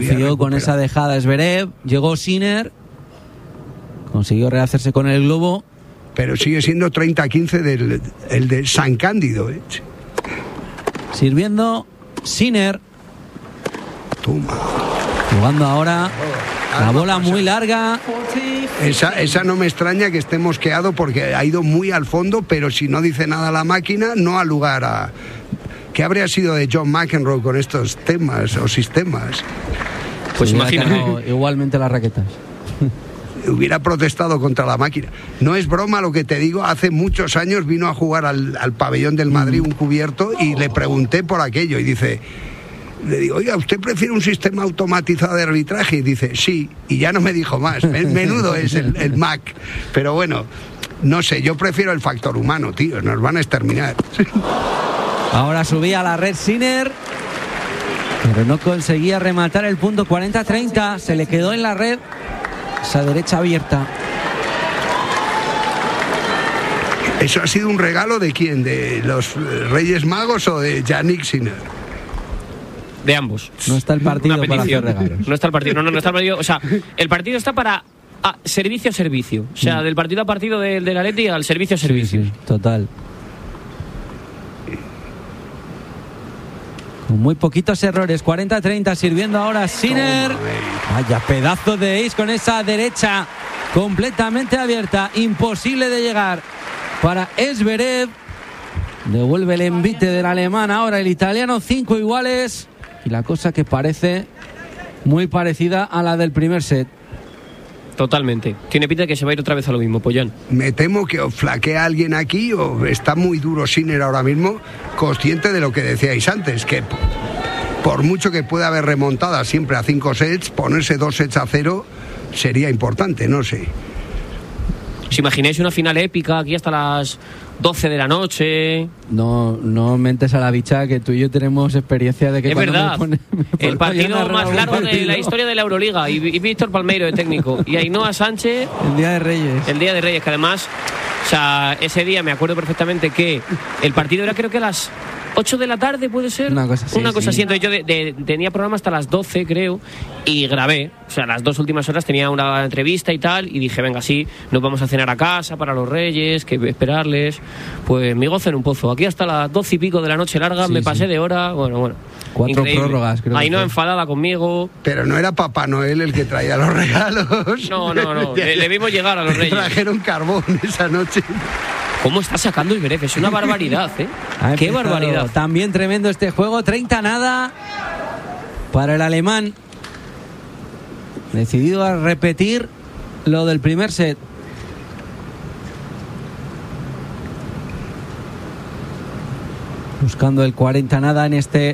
confió con esa dejada Zverev, llegó Sinner, consiguió rehacerse con el globo. Pero sigue siendo 30-15 el de San Cándido, ¿eh? Sirviendo Sinner. Toma. Jugando ahora la bola muy larga. Esa no me extraña que esté mosqueado porque ha ido muy al fondo, pero si no dice nada la máquina, no ha lugar a... ¿Qué habría sido de John McEnroe con estos temas o sistemas? Pues imagina. Igualmente las raquetas. Hubiera protestado contra la máquina. No es broma lo que te digo, hace muchos años vino a jugar al pabellón del Madrid un cubierto y le pregunté por aquello y dice, le digo, oiga, ¿usted prefiere un sistema automatizado de arbitraje? Y dice, sí, y ya no me dijo más. Menudo es el Mac. Pero bueno, no sé, yo prefiero el factor humano, tío, nos van a exterminar. Ahora subía a la red Sinner, pero no conseguía rematar el punto. 40-30, se le quedó en la red esa derecha abierta. ¿Eso ha sido un regalo de quién? ¿De los Reyes Magos o de Yannick Sinner? De ambos. No está el partido para hacer regalos. No está el partido, no está el partido. O sea, el partido está para servicio a servicio. O sea, del partido a partido del Atleti al servicio a servicio. Sí, total. Con muy poquitos errores. 40-30, sirviendo ahora Sinner. Vaya pedazo de ace con esa derecha completamente abierta. Imposible de llegar para Zverev. Devuelve el envite del alemán. Ahora el italiano, 5 iguales. Y la cosa que parece muy parecida a la del primer set. Totalmente. Tiene pinta de que se va a ir otra vez a lo mismo, Pollán. Me temo que o flaquea alguien aquí o está muy duro Sinner ahora mismo, consciente de lo que decíais antes, que por mucho que pueda haber remontada siempre a 5 sets, ponerse 2 sets a 0 sería importante, no sé. ¿Os imagináis una final épica aquí hasta las 12 de la noche? No mentes a la bicha que tú y yo tenemos experiencia de que... Es verdad, el partido más largo de la historia de la Euroliga y Víctor Palmeiro de técnico y Ainhoa Sánchez el Día de Reyes, que además, o sea, ese día me acuerdo perfectamente que el partido era creo que a las 8 de la tarde, puede ser una cosa así. Entonces yo tenía programa hasta las 12 creo y grabé, o sea, las 2 últimas horas tenía una entrevista y tal y dije, venga, sí, nos vamos a cenar a casa para los Reyes, que esperarles, pues mi gozo en un pozo, aquí hasta las 12 y pico de la noche larga, me pasé de hora, bueno 4 increíble. Prórrogas, creo. Ahí no enfadada conmigo. Pero no era Papá Noel el que traía los regalos. No, le vimos llegar a los Reyes. Trajeron carbón esa noche. ¿Cómo está sacando Zverev? Es una barbaridad, ¿eh? ¡Qué barbaridad! También tremendo este juego. 30-0 para el alemán. Decidido a repetir lo del primer set. Buscando el 40-0 en este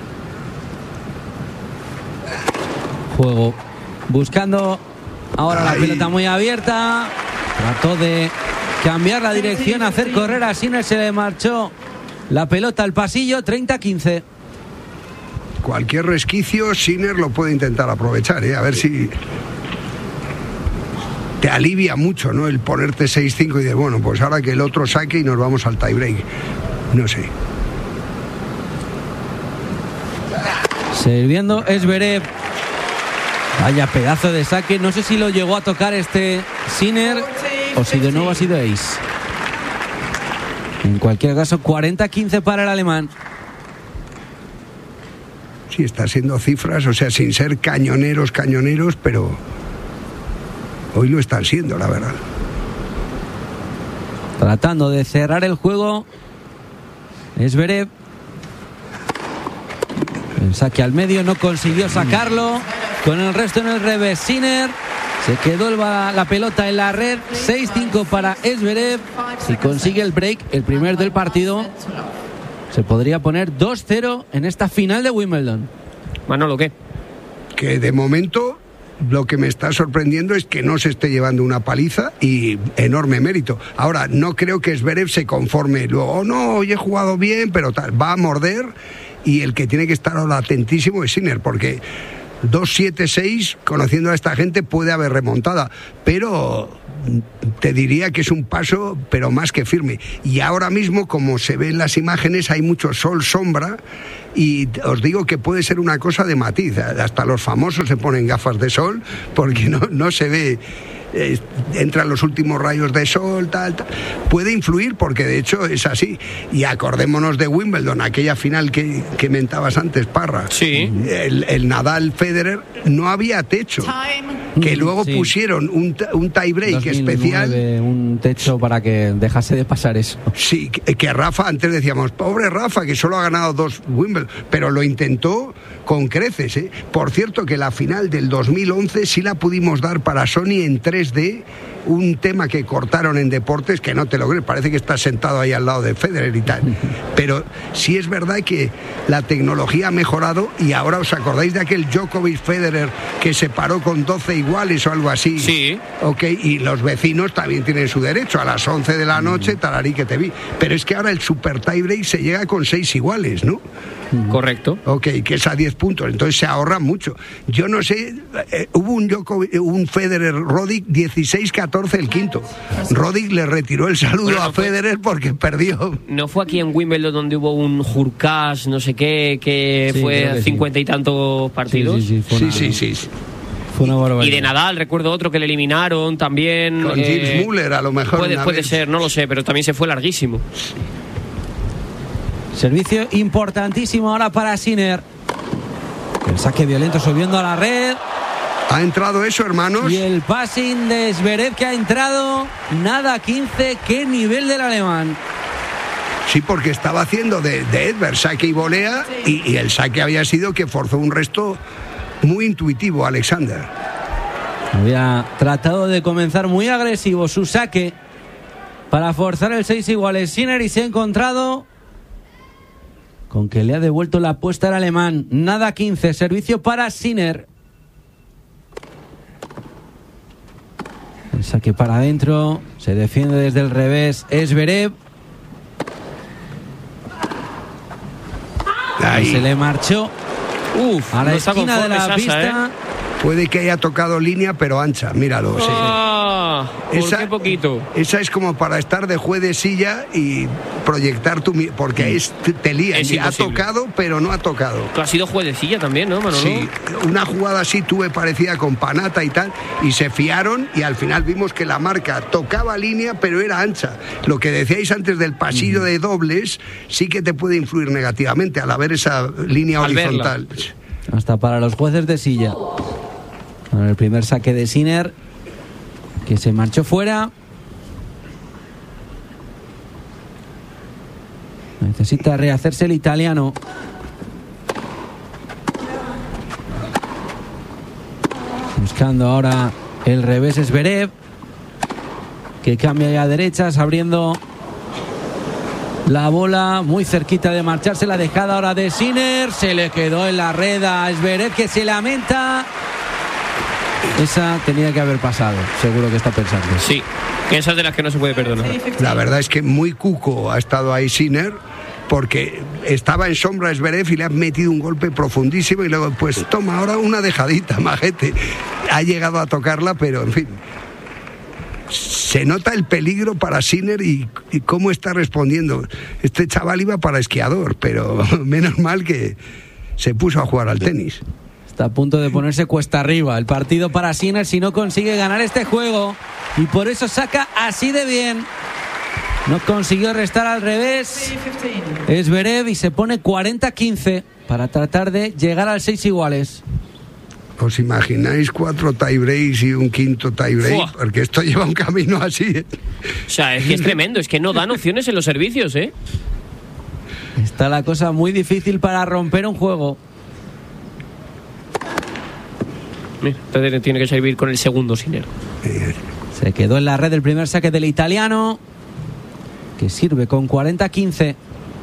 juego. Buscando ahora la pelota muy abierta. Trató de cambiar la dirección, hacer correr a Sinner, se le marchó la pelota al pasillo. 30-15. Cualquier resquicio Sinner lo puede intentar aprovechar, a ver si te alivia mucho, ¿no? El ponerte 6-5 y de bueno, pues ahora que el otro saque y nos vamos al tiebreak. No sé. Sirviendo Zverev. Vaya pedazo de saque. No sé si lo llegó a tocar Sinner o si de nuevo ha sido ace. En cualquier caso, 40-15 para el alemán. Sí, está siendo cifras, o sea, sin ser cañoneros, pero hoy lo están siendo, la verdad. Tratando de cerrar el juego Zverev. El saque al medio, no consiguió sacarlo. Con el resto en el revés, Sinner. Se quedó la pelota en la red. 6-5 para Zverev. Si consigue el break, el primer del partido, se podría poner 2-0 en esta final de Wimbledon. Manolo, ¿qué? Que de momento lo que me está sorprendiendo es que no se esté llevando una paliza y enorme mérito. Ahora, no creo que Zverev se conforme. Luego, no, hoy he jugado bien, pero tal. Va a morder y el que tiene que estar ahora atentísimo es Sinner, porque 2-7-6, conociendo a esta gente, puede haber remontada, pero te diría que es un paso, pero más que firme. Y ahora mismo, como se ve en las imágenes, hay mucho sol, sombra, y os digo que puede ser una cosa de matiz. Hasta los famosos se ponen gafas de sol porque no se ve. Entran los últimos rayos de sol, tal. Puede influir porque de hecho es así. Y acordémonos de Wimbledon, aquella final que mentabas antes, Parra. Sí. El Nadal-Federer, no había techo. Que luego pusieron un tie-break especial. Un techo para que dejase de pasar eso. Sí, que Rafa, antes decíamos, pobre Rafa, que solo ha ganado 2 Wimbledon, pero lo intentó con creces, ¿eh? Por cierto, que la final del 2011 sí la pudimos dar para Sony en 3D, un tema que cortaron en deportes, que no te lo crees, parece que estás sentado ahí al lado de Federer y tal. Pero sí es verdad que la tecnología ha mejorado, y ahora os acordáis de aquel Djokovic-Federer que se paró con 12 iguales o algo así. Sí. Ok, y los vecinos también tienen su derecho, a las 11 de la noche, tararí que te vi. Pero es que ahora el super tiebreak se llega con 6 iguales, ¿no? Correcto. Ok, que es a 10 puntos, entonces se ahorra mucho. Yo no sé, hubo un Federer-Roddick 16-14 el quinto. Roddick le retiró el saludo a Federer porque perdió. ¿No fue aquí en Wimbledon donde hubo un Hurkacz, no sé qué, que sí, fue a 50 y tantos partidos? Sí. Fue una barbaridad. Y de Nadal, recuerdo otro que le eliminaron también. Con James Muller, a lo mejor. Puede ser, no lo sé, pero también se fue larguísimo. Servicio importantísimo ahora para Sinner. El saque violento subiendo a la red. ¿Ha entrado eso, hermanos? Y el passing de Zverev que ha entrado. Nada 15. Qué nivel del alemán. Sí, porque estaba haciendo de Edberg saque y volea, y el saque había sido que forzó un resto muy intuitivo, Alexander. Había tratado de comenzar muy agresivo su saque para forzar el 6 iguales Sinner, y se ha encontrado con que le ha devuelto la apuesta al alemán. Nada 15, servicio para Sinner. El saque para adentro, se defiende desde el revés Zverev. Ahí. Se le marchó a la esquina de la pista. Puede que haya tocado línea, pero ancha, míralo. ¿Por qué poquito? Esa es como para estar de juez de silla y proyectar porque te lían. Ha tocado, pero no ha tocado. Tú has sido juez de silla también, ¿no, Manolo? Sí, una jugada así tuve parecida con Panata y tal, y se fiaron, y al final vimos que la marca tocaba línea, pero era ancha. Lo que decíais antes del pasillo de dobles sí que te puede influir negativamente al haber esa línea horizontal. Hasta para los jueces de silla. Con el primer saque de Sinner, que se marchó fuera. Necesita rehacerse el italiano. Buscando ahora el revés Zverev, que cambia ya a derechas, abriendo la bola muy cerquita de marcharse. La dejada ahora de Sinner, se le quedó en la red a Zverev, que se lamenta. Esa tenía que haber pasado, seguro que está pensando. Sí, que esa es de las que no se puede perdonar. La verdad es que muy cuco ha estado ahí Sinner, porque estaba en sombra Zverev y le han metido un golpe profundísimo, y luego pues toma ahora una dejadita, majete. Ha llegado a tocarla, pero en fin. Se nota el peligro para Sinner y cómo está respondiendo. Este chaval iba para esquiador, pero menos mal que se puso a jugar al tenis. Está a punto de ponerse cuesta arriba el partido para Sinner si no consigue ganar este juego, y por eso saca así de bien. No consiguió restar al revés Zverev, y se pone 40-15 para tratar de llegar al 6 iguales. ¿Os imagináis 4 tiebreaks y un quinto tiebreak? Porque esto lleva un camino así, ¿eh? O sea, es que es tremendo, es que no dan opciones en los servicios, ¿eh? Está la cosa muy difícil para romper un juego. Entonces tiene que servir con el segundo Sinner. Se quedó en la red el primer saque del italiano, que sirve con 40-15.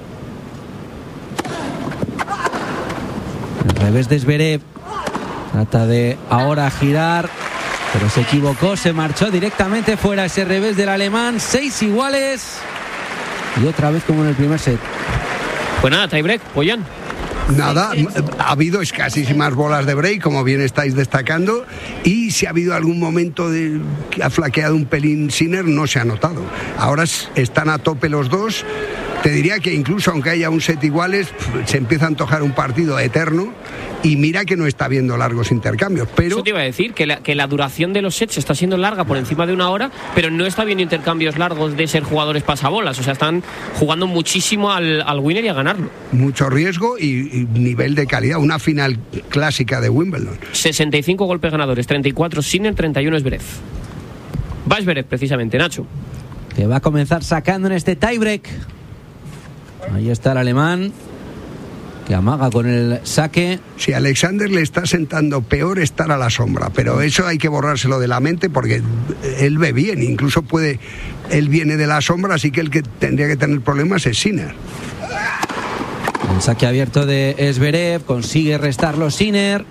El revés de Zverev. Trata de ahora girar, pero se equivocó, se marchó directamente fuera. Ese revés del alemán, 6 iguales. Y otra vez como en el primer set. Pues nada, tiebreak, Pollán. Nada, ha habido escasísimas bolas de break, como bien estáis destacando, y si ha habido algún momento que ha flaqueado un pelín Sinner, no se ha notado. Ahora están a tope los dos. Te diría que incluso aunque haya un set iguales, se empieza a antojar un partido eterno, y mira que no está habiendo largos intercambios. Pero eso te iba a decir, que la duración de los sets está siendo larga por encima de 1 hora, pero no está habiendo intercambios largos de ser jugadores pasabolas. O sea, están jugando muchísimo al winner y a ganarlo. Mucho riesgo y nivel de calidad. Una final clásica de Wimbledon. 65 golpes ganadores, 34 Sinner, 31 Zverev. Va Zverev, precisamente, Nacho. Que va a comenzar sacando en este tiebreak. Ahí está el alemán, que amaga con el saque. Si a Alexander le está sentando peor estar a la sombra, pero eso hay que borrárselo de la mente porque él ve bien, incluso él viene de la sombra, así que el que tendría que tener problemas es Sinner. El saque abierto de Zverev, consigue restarlo Sinner.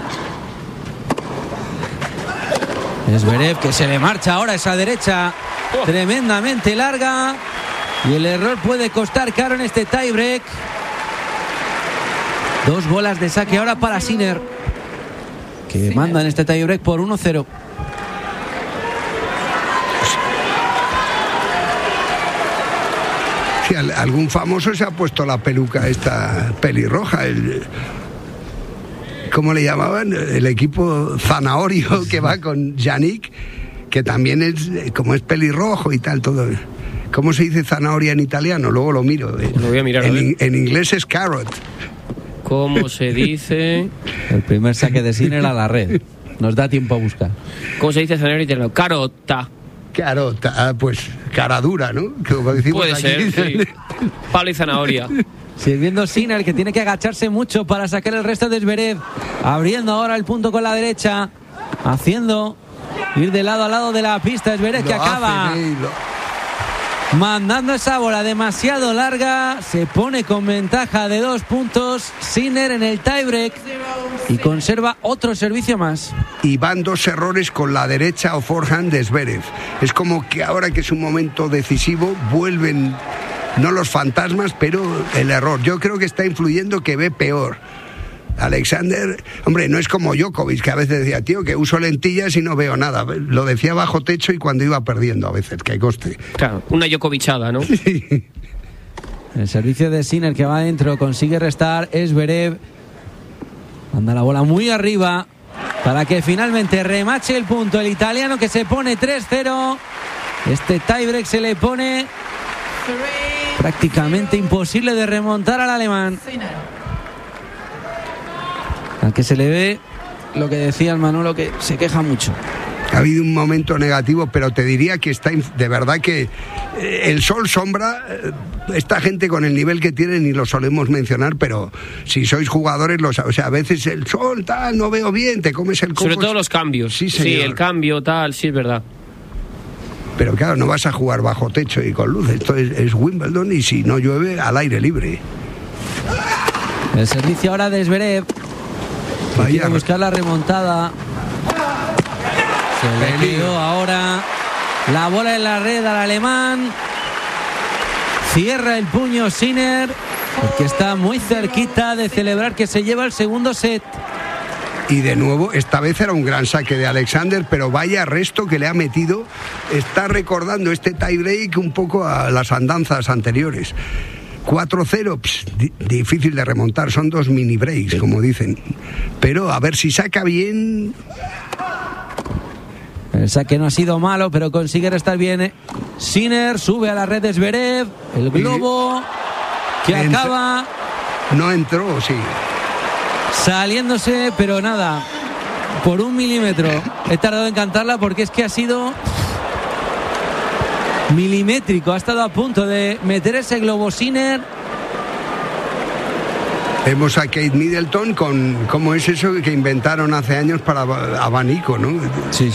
Zverev, que se le marcha ahora esa derecha tremendamente larga, y el error puede costar caro en este tiebreak. 2 bolas de saque ahora para Sinner, que manda en este tiebreak por 1-0. Sí, algún famoso se ha puesto la peluca esta pelirroja, ¿cómo le llamaban? El equipo Zanahorio, que va con Yannick, que también como es pelirrojo y tal, todo. ¿Cómo se dice zanahoria en italiano? Luego lo miro. Lo voy a mirar. En inglés es carrot. ¿Cómo se dice? El primer saque de Sinner a la red. Nos da tiempo a buscar. ¿Cómo se dice zanahoria en italiano? Carota. Carota, pues cara dura, ¿no? Como decimos puede aquí. ser, sí. Palo y zanahoria. Sirviendo Sinner, que tiene que agacharse mucho para sacar el resto de Zverev. Abriendo ahora el punto con la derecha. Haciendo ir de lado a lado de la pista. Zverev, que acaba mandando esa bola demasiado larga. Se pone con ventaja de 2 puntos Sinner en el tiebreak y conserva otro servicio más. Y van 2 errores con la derecha o forehand de Zverev. Es como que ahora que es un momento decisivo vuelven, no los fantasmas, pero el error. Yo creo que está influyendo, que ve peor. Alexander, hombre, no es como Djokovic, que a veces decía, tío, que uso lentillas y no veo nada. Lo decía bajo techo y cuando iba perdiendo a veces, que coste. Claro, una Djokovicada, ¿no? Sí. El servicio de Sinner, que va adentro, consigue restar Zverev. Manda la bola muy arriba para que finalmente remache el punto el italiano, que se pone 3-0. Este tiebreak se le pone prácticamente imposible de remontar al alemán, al que se le ve lo que decía el Manolo, que se queja mucho. Ha habido un momento negativo, pero te diría que está de verdad que el sol sombra. Esta gente con el nivel que tienen, y lo solemos mencionar, pero si sois jugadores, o sea, a veces el sol, tal, no veo bien, te comes el coco. Sobre todo los cambios. Sí, señor. Sí, el cambio, tal, sí, es verdad. Pero claro, no vas a jugar bajo techo y con luz. Esto es Wimbledon, y si no llueve, al aire libre. El servicio ahora de Zverev. Quiere buscar la remontada. Se le quedó ahora la bola en la red al alemán. Cierra el puño Sinner, porque está muy cerquita de celebrar que se lleva el segundo set. Y de nuevo, esta vez era un gran saque de Alexander, pero vaya resto que le ha metido. Está recordando este tiebreak un poco a las andanzas anteriores. 4-0, difícil de remontar, son 2 mini breaks, como dicen. Pero a ver si saca bien. El saque no ha sido malo, pero consigue restar bien. Sinner sube a la red de Zverev. El globo que acaba. No entró, sí. Saliéndose, pero nada. Por 1 milímetro. He tardado en cantarla porque es que ha sido milimétrico. Ha estado a punto de meter ese globo Sinner. Vemos a Kate Middleton con cómo es eso que inventaron hace años para abanico, ¿no? Sí.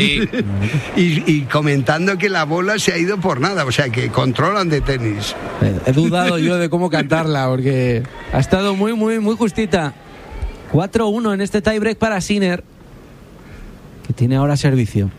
y comentando que la bola se ha ido por nada, o sea que controlan de tenis. He dudado yo de cómo cantarla porque ha estado muy justita. 4-1 en este tiebreak para Sinner, que tiene ahora servicio.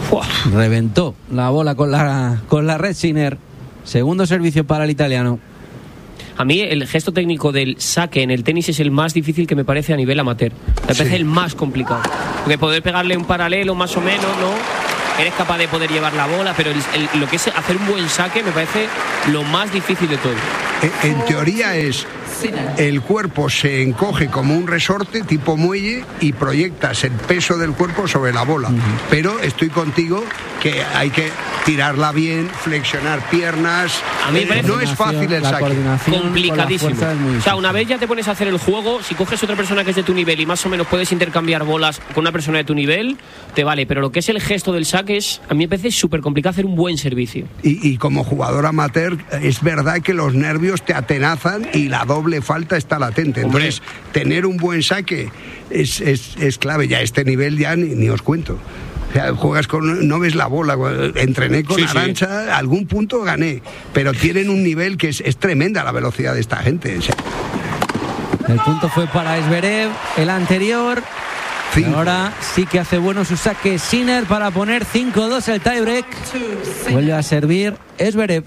Reventó la bola con la red Sinner. Segundo servicio para el italiano. A mí el gesto técnico del saque en el tenis es el más difícil que me parece a nivel amateur. Me parece el más complicado. Porque poder pegarle un paralelo más o menos, ¿no? Eres capaz de poder llevar la bola, pero lo que es hacer un buen saque me parece lo más difícil de todo. En teoría es... El cuerpo se encoge como un resorte tipo muelle y proyectas el peso del cuerpo sobre la bola. Pero estoy contigo que hay que tirarla bien, flexionar piernas. A mí me parece no es fácil el saque. Complicadísimo. O sea, una vez ya te pones a hacer el juego, si coges otra persona que es de tu nivel y más o menos puedes intercambiar bolas con una persona de tu nivel, te vale. Pero lo que es el gesto del saque a mí me parece súper complicado hacer un buen servicio. Y como jugador amateur, es verdad que los nervios te atenazan y la doble falta está latente. Entonces, tener un buen saque es clave. Ya a este nivel ya ni os cuento. O sea, juegas no ves la bola. Entrené con Arantxa, algún punto gané, pero tienen un nivel que es tremenda la velocidad de esta gente. O sea. El punto fue para Zverev, el anterior. Ahora sí que hace bueno su saque Sinner para poner 5-2 el tiebreak. Vuelve a servir Zverev.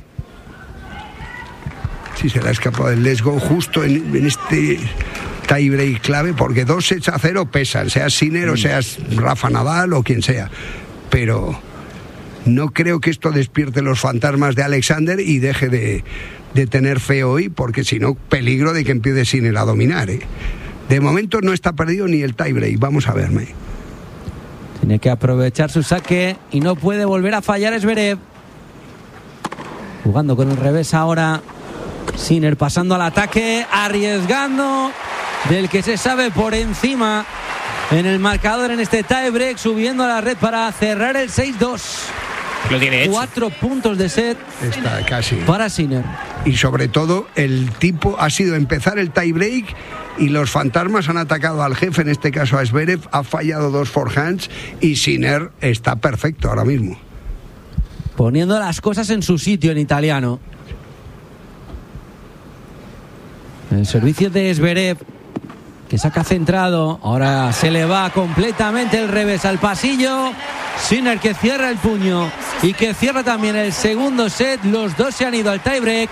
Sí, se le ha escapado el let's go justo en este tiebreak clave, porque 2-0 pesan, seas Sinner o seas Rafa Nadal o quien sea. Pero no creo que esto despierte los fantasmas de Alexander y deje de tener fe hoy, porque si no, peligro de que empiece Sinner a dominar. De momento no está perdido ni el tiebreak, vamos a verme. Tiene que aprovechar su saque y no puede volver a fallar Zverev. Jugando con el revés ahora. Sinner pasando al ataque, arriesgando, del que se sabe por encima en el marcador en este tiebreak, subiendo a la red para cerrar el 6-2. Lo tiene hecho. 4 puntos de set. Está casi. Para Sinner. Y sobre todo, el tipo ha sido empezar el tiebreak y los fantasmas han atacado al jefe, en este caso a Zverev, ha fallado 2 forehands y Sinner está perfecto ahora mismo. Poniendo las cosas en su sitio en italiano. El servicio de Zverev, que saca centrado. Ahora se le va completamente el revés al pasillo. Sinner que cierra el puño y que cierra también el segundo set. Los dos se han ido al tiebreak.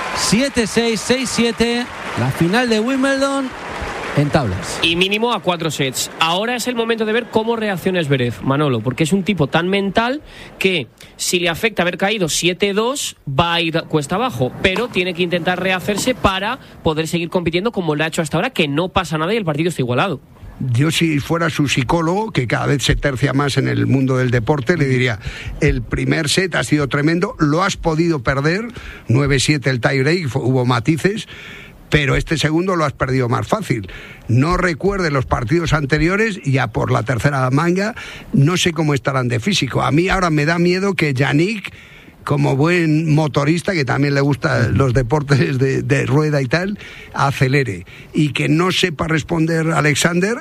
7-6, 6-7. La final de Wimbledon en tablas. Y mínimo a 4 sets. Ahora es el momento de ver cómo reacciona Zverev, Manolo, porque es un tipo tan mental que si le afecta haber caído 7-2 va a ir cuesta abajo, pero tiene que intentar rehacerse para poder seguir compitiendo como lo ha hecho hasta ahora, que no pasa nada y el partido está igualado. Yo, si fuera su psicólogo, que cada vez se tercia más en el mundo del deporte, le diría: el primer set ha sido tremendo, lo has podido perder, 9-7 el tiebreak, hubo matices, pero este segundo lo has perdido más fácil. No recuerde los partidos anteriores, ya por la tercera manga, no sé cómo estarán de físico. A mí ahora me da miedo que Jannik, como buen motorista, que también le gustan los deportes de rueda y tal, acelere. Y que no sepa responder Alexander.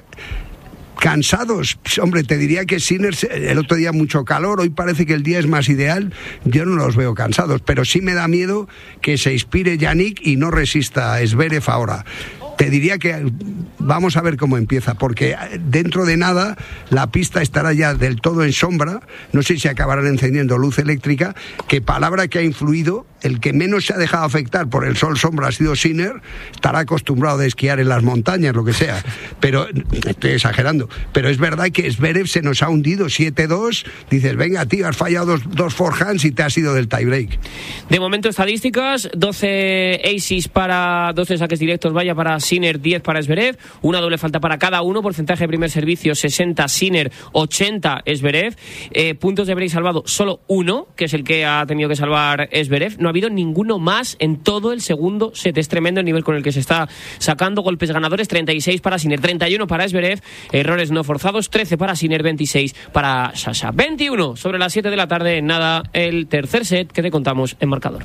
Cansados, hombre, te diría que Sinner, el otro día mucho calor, hoy parece que el día es más ideal, yo no los veo cansados, pero sí me da miedo que se inspire Jannik y no resista a Zverev ahora. Te diría que vamos a ver cómo empieza, porque dentro de nada la pista estará ya del todo en sombra, no sé si acabarán encendiendo luz eléctrica, que palabra que ha influido, el que menos se ha dejado afectar por el sol sombra ha sido Sinner, estará acostumbrado a esquiar en las montañas, lo que sea, pero estoy exagerando, pero es verdad que Zverev se nos ha hundido 7-2, dices, venga tío, has fallado dos forehands y te has ido del tiebreak. De momento estadísticas, 12 aces para 12 saques directos, vaya para Sinner, 10 para Zverev, una doble falta para cada uno, porcentaje de primer servicio 60 Sinner, 80 Zverev, puntos de break salvado solo uno, que es el que ha tenido que salvar Zverev, no ha habido ninguno más en todo el segundo set, es tremendo el nivel con el que se está sacando. Golpes ganadores, 36 para Sinner, 31 para Zverev, errores no forzados, 13 para Sinner, 26 para Sasha. 21 sobre las 7 de la tarde, nada, el tercer set que te contamos en marcador.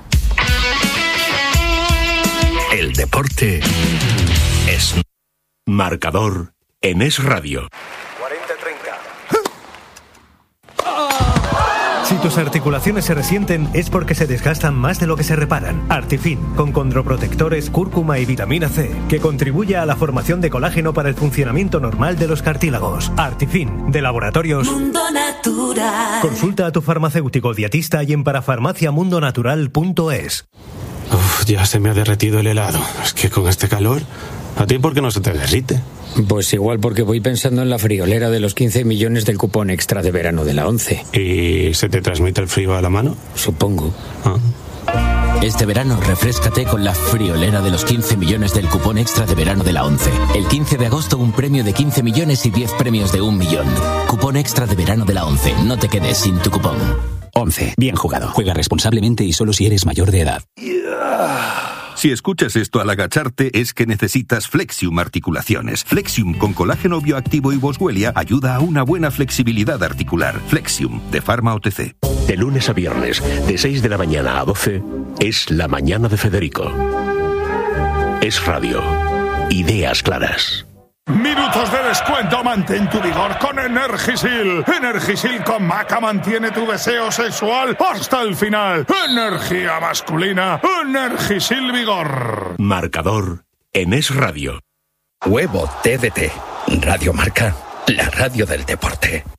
El deporte es marcador en Es Radio. 40-30. Si tus articulaciones se resienten es porque se desgastan más de lo que se reparan. Artifin, con condroprotectores, cúrcuma y vitamina C, que contribuye a la formación de colágeno para el funcionamiento normal de los cartílagos. Artifin, de Laboratorios Mundo Natural. Consulta a tu farmacéutico dietista y en parafarmaciamundonatural.es. Ya se me ha derretido el helado. Es que con este calor, ¿a ti por qué no se te derrite? Pues igual porque voy pensando en la friolera de los 15 millones del cupón extra de verano de la 11. ¿Y se te transmite el frío a la mano? Supongo. Este verano refréscate con la friolera de los 15 millones del cupón extra de verano de la 11. El 15 de agosto un premio de 15 millones y 10 premios de 1 millón. Cupón extra de verano de la 11. No te quedes sin tu cupón. 11. Bien jugado. Juega responsablemente y solo si eres mayor de edad. Si escuchas esto al agacharte es que necesitas Flexium Articulaciones. Flexium con colágeno bioactivo y boswellia ayuda a una buena flexibilidad articular. Flexium, de Pharma OTC. De lunes a viernes, de 6 de la mañana a 12, es La Mañana de Federico. Es radio. Ideas claras. Minutos de descuento, mantén tu vigor con Energisil. Energisil con maca mantiene tu deseo sexual hasta el final. Energía masculina, Energisil Vigor. Marcador en Es Radio. Huevo TDT, Radio Marca, la radio del deporte.